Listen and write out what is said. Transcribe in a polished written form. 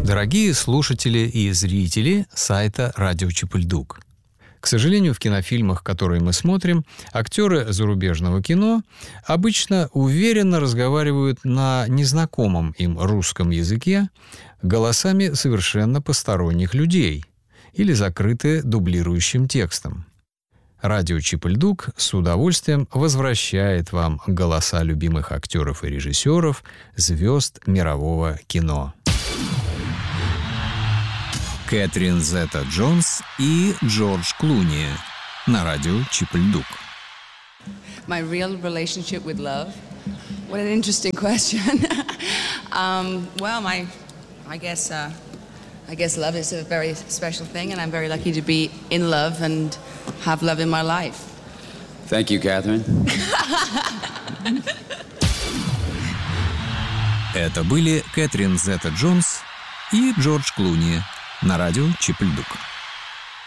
Дорогие слушатели и зрители сайта «Радио Чип-и-Ль-Дук». К сожалению, в кинофильмах, которые мы смотрим, актеры зарубежного кино обычно уверенно разговаривают на незнакомом им русском языке голосами совершенно посторонних людей или закрыты дублирующим текстом. Радио Чип-и-Ль-Дук с удовольствием возвращает вам голоса любимых актеров и режиссеров, звезд мирового кино. Кэтрин Зета-Джонс и Джордж Клуни на радио Чип-и-Ль-Дук. My real relationship with love? What an interesting question. I guess love is a very special thing, and I'm very lucky to be in love and have love in my life. Thank you, Catherine. Это были Кэтрин Зета-Джонс и Джордж Клуни на радио Чип-и-Ль-Дук.